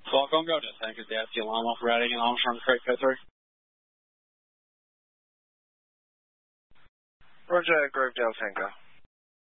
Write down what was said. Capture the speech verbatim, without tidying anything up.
Qualcomm Go, just Tanker Dad's Lima, routing and Armstrong Freight Code three. Roger, Grovedale Tango.